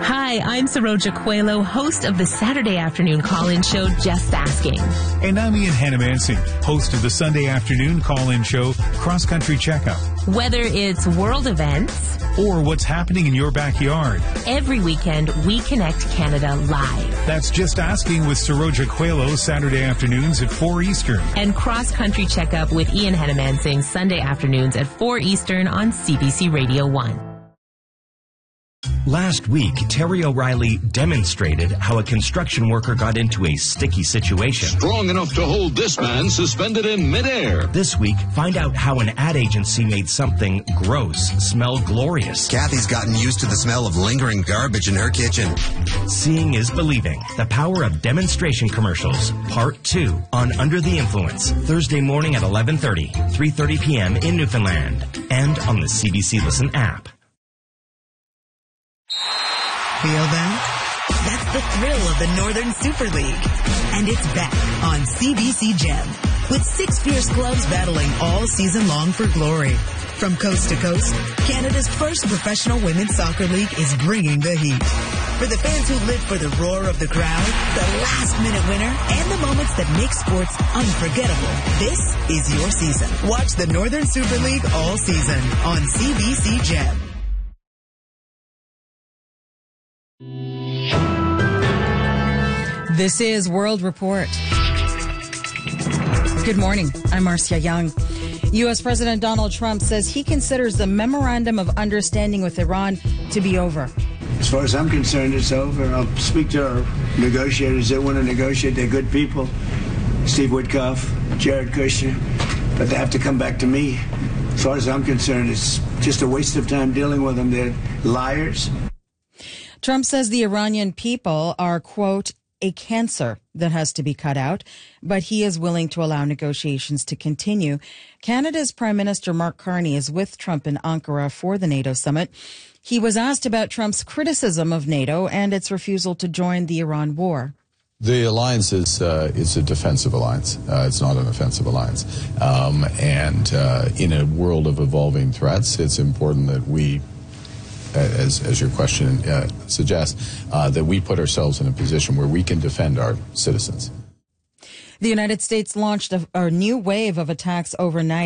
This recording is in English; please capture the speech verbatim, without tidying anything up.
Hi, I'm Saroja Coelho, host of the Saturday afternoon call-in show, Just Asking. And I'm Ian Hannamansing, host of the Sunday afternoon call-in show, Cross Country Checkup. Whether it's world events or what's happening in your backyard, every weekend we connect Canada live. That's Just Asking with Saroja Coelho, Saturday afternoons at four Eastern. And Cross Country Checkup with Ian Hannamansing, Sunday afternoons at four Eastern on C B C Radio one. Last week, Terry O'Reilly demonstrated how a construction worker got into a sticky situation. Strong enough to hold this man suspended in midair. This week, find out how an ad agency made something gross smell glorious. Kathy's gotten used to the smell of lingering garbage in her kitchen. Seeing is believing. The power of demonstration commercials. Part two on Under the Influence. Thursday morning at eleven thirty, three thirty p.m. in Newfoundland. And on the C B C Listen app. Feel that? That's the thrill of the Northern Super League. And it's back on C B C Gem, with six fierce clubs battling all season long for glory. From coast to coast, Canada's first professional women's soccer league is bringing the heat. For the fans who live for the roar of the crowd, the last-minute winner, and the moments that make sports unforgettable, this is your season. Watch the Northern Super League all season on C B C Gem. This is World Report. Good morning. I'm Marcia Young. U S. President Donald Trump says he considers the Memorandum of Understanding with Iran to be over. As far as I'm concerned, it's over. I'll speak to our negotiators. They want to negotiate. They're good people. Steve Witkoff, Jared Kushner. But they have to come back to me. As far as I'm concerned, it's just a waste of time dealing with them. They're liars. Trump says the Iranian people are, quote, a cancer that has to be cut out, but he is willing to allow negotiations to continue. Canada's Prime Minister Mark Carney is with Trump in Ankara for the NATO summit. He was asked about Trump's criticism of NATO and its refusal to join the Iran war. The alliance is uh, is a defensive alliance. Uh, it's not an offensive alliance. Um, and uh, in a world of evolving threats, it's important that we, as as your question uh, suggests, uh, that we put ourselves in a position where we can defend our citizens. The United States launched a, a new wave of attacks overnight.